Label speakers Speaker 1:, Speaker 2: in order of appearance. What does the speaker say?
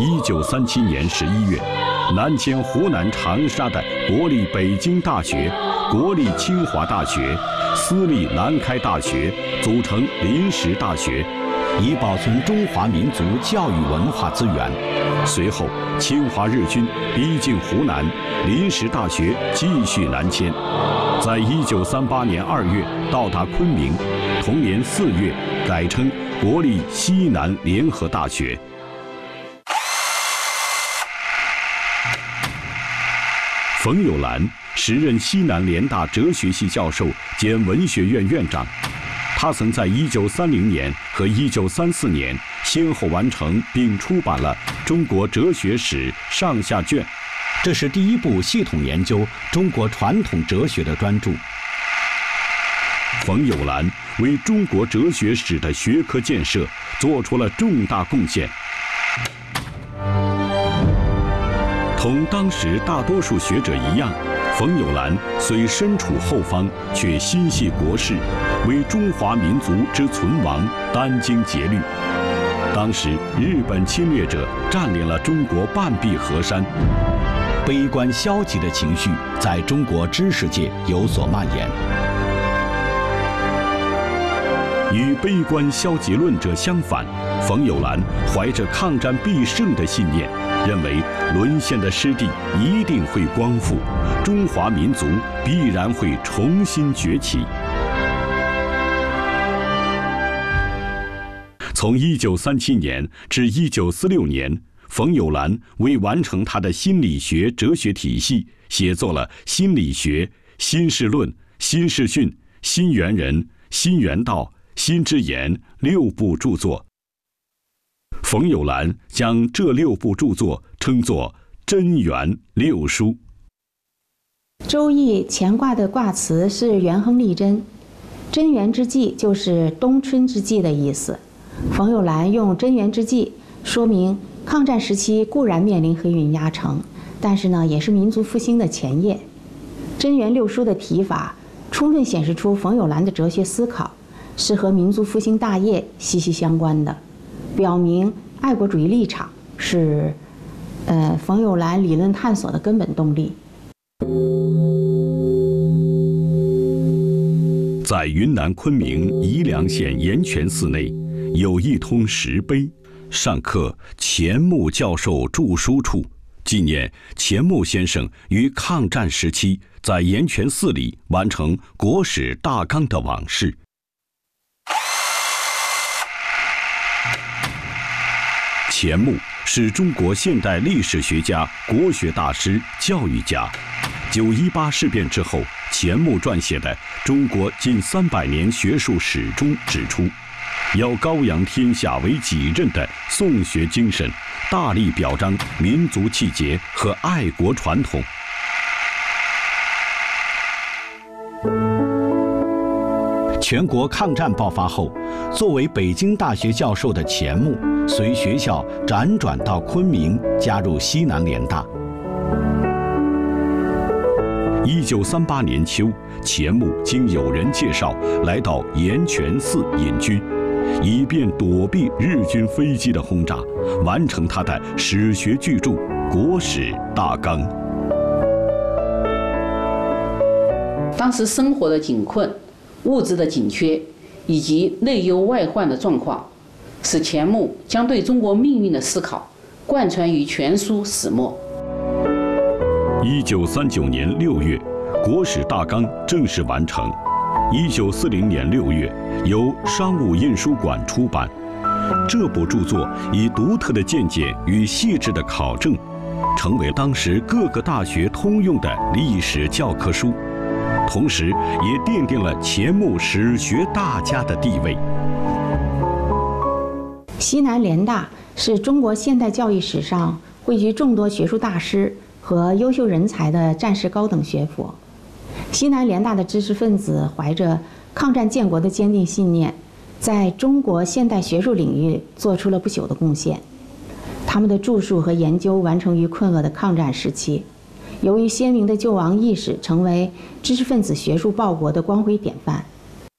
Speaker 1: 1937年11月，南迁湖南长沙的国立北京大学、国立清华大学、私立南开大学组成临时大学，以保存中华民族教育文化资源。随后，侵华日军逼近湖南，临时大学继续南迁，在1938年2月到达昆明，同年4月改称国立西南联合大学。冯友兰时任西南联大哲学系教授兼文学院院长，他曾在1930年和1934年先后完成并出版了《中国哲学史》上下卷，这是第一部系统研究中国传统哲学的专著。冯友兰为中国哲学史的学科建设做出了重大贡献。同当时大多数学者一样，冯友兰虽身处后方，却心系国事，为中华民族之存亡殚精竭虑。当时日本侵略者占领了中国半壁河山，悲观消极的情绪在中国知识界有所蔓延。与悲观消极论者相反，冯友兰怀着抗战必胜的信念，认为沦陷的失地一定会光复，中华民族必然会重新崛起。从1937年至1946年，冯友兰为完成他的心理学哲学体系，写作了《心理学》《心事论》《心事训》《心猿人》《心猿道》《心之言》6部著作。冯友兰将这6部著作称作真元六书。
Speaker 2: 周易乾卦的卦辞是元亨利贞，贞元之际就是冬春之际的意思。冯友兰用贞元之际说明抗战时期固然面临黑云压城，但是呢，也是民族复兴的前夜。贞元六书的提法充分显示出冯友兰的哲学思考是和民族复兴大业息息相关的，表明爱国主义立场是冯友兰理论探索的根本动力。
Speaker 1: 在云南昆明宜良县岩泉寺内，有一通石碑，上刻钱穆教授著书处，纪念钱穆先生于抗战时期在岩泉寺里完成国史大纲的往事。钱穆是中国现代历史学家、国学大师、教育家。918事变之后，钱穆撰写的《中国近300年学术史》中指出，要高扬天下为己任的宋学精神，大力表彰民族气节和爱国传统。全国抗战爆发后，作为北京大学教授的钱穆随学校辗转到昆明，加入西南联大。1938年秋，钱穆经有人介绍来到岩泉寺隐居，以便躲避日军飞机的轰炸，完成他的史学巨著《国史大纲》。
Speaker 3: 当时生活的紧困、物质的紧缺以及内忧外患的状况，使钱穆将对中国命运的思考贯穿于全书始末。
Speaker 1: 1939年6月，《国史大纲》正式完成。1940年6月，由商务印书馆出版。这部著作以独特的见解与细致的考证，成为当时各个大学通用的历史教科书，同时也奠定了钱穆史学大家的地位。
Speaker 2: 西南联大是中国现代教育史上汇聚众多学术大师和优秀人才的战时高等学府。西南联大的知识分子怀着抗战建国的坚定信念，在中国现代学术领域做出了不朽的贡献。他们的著述和研究完成于困厄的抗战时期，由于鲜明的救亡意识，成为知识分子学术报国的光辉典范。